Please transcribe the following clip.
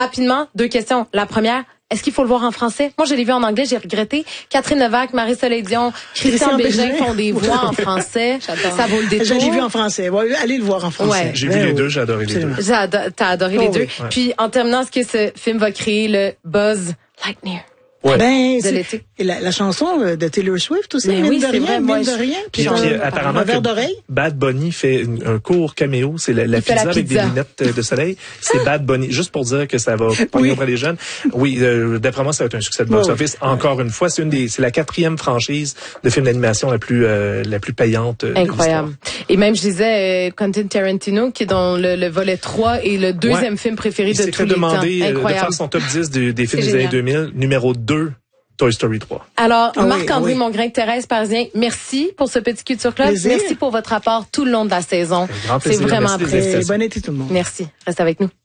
Rapidement, 2 questions. La première, est-ce qu'il faut le voir en français? Moi, je l'ai vu en anglais, j'ai regretté. Catherine Levac, Marie-Soleil Dion, Christian Bégin font des voix en français. Ça vaut le détour. Je l'ai vu en français. Ouais, allez le voir en français. Ouais. J'ai vu les deux, j'ai adoré les deux. T'as adoré les deux. Ouais. Puis, en terminant, est-ce que ce film va créer le buzz Lightyear? Ouais. De l'été. Et la chanson de Taylor Swift aussi, Mais mine oui, de c'est rien, vrai, mine moi, de rien. Puis apparemment un verre d'oreille. Bad Bunny fait un court caméo, c'est la pizza avec des lunettes de soleil. C'est Bad Bunny, juste pour dire que ça va pogner auprès des jeunes. Oui, d'après moi, ça va être un succès de box-office. Encore une fois, c'est la 4e franchise de films d'animation la plus payante. Incroyable. Et même, je disais, Quentin Tarantino, qui est dans le volet 3 et le 2e film préféré de tous les temps. Il s'est fait demander de Incroyable. faire son top 10 des films des années 2000, numéro 2. Toy Story 3. Alors, Marc-André Mongrain, Thérèse Parisien, merci pour ce petit Culture Club. Merci pour votre apport tout le long de la saison. C'est vraiment apprécié. Bon été tout le monde. Merci. Reste avec nous.